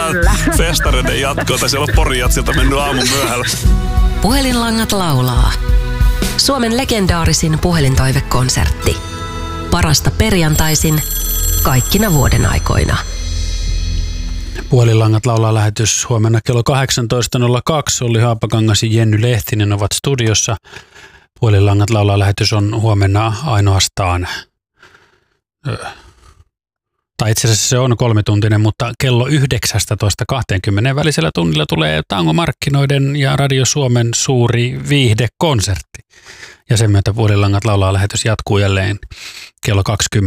festareiden jatkoa, tai siellä on Porijatsilta mennyt aamun myöhällä. Puhelinlangat laulaa. Suomen legendaarisin puhelintoivekonsertti. Parasta perjantaisin kaikkina vuoden aikoina. Puhelinlangat laulaa lähetys huomenna kello 18.02. Olli Haapakangas ja Jenny Lehtinen ovat studiossa. Puhelinlangat laulaa lähetys on huomenna ainoastaan, tai itse asiassa se on 3-tuntinen, mutta kello 19.20 välisellä tunnilla tulee Tangomarkkinoiden ja Radio Suomen suuri viihdekonsertti. Ja sen myötä Puhelinlangat laulaa lähetys jatkuu jälleen kello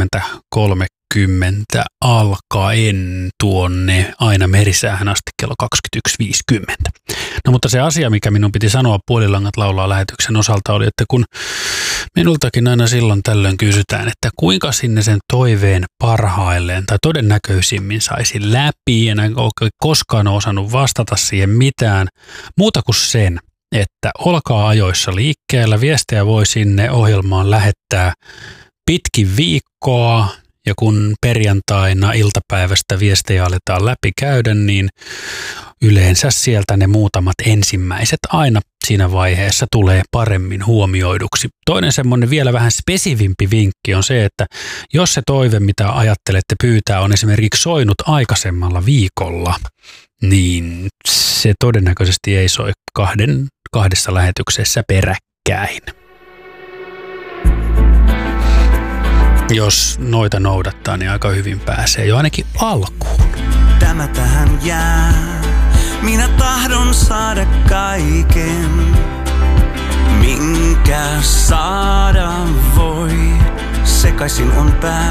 20.30 alkaen tuonne aina merisäähän asti kello 21.50. No mutta se asia, mikä minun piti sanoa Puhelinlangat laulaa lähetyksen osalta oli, että kun minultakin aina silloin tällöin kysytään, että kuinka sinne sen toiveen parhailleen tai todennäköisimmin saisi läpi, en koskaan ole osannut vastata siihen mitään muuta kuin sen, että olkaa ajoissa liikkeellä. Viestejä voi sinne ohjelmaan lähettää pitkin viikkoa, ja kun perjantaina iltapäivästä viestejä aletaan läpikäydä, niin yleensä sieltä ne muutamat ensimmäiset aina siinä vaiheessa tulee paremmin huomioiduksi. Toinen semmoinen vielä vähän spesivimpi vinkki on se, että jos se toive, mitä ajattelette pyytää, on esimerkiksi soinut aikaisemmalla viikolla, niin se todennäköisesti ei soi kahdessa lähetyksessä peräkkäin. Jos noita noudattaa, niin aika hyvin pääsee jo ainakin alkuun. Tämä tähän jää. Minä tahdon saada kaiken, minkä saada voi. Sekaisin on pää.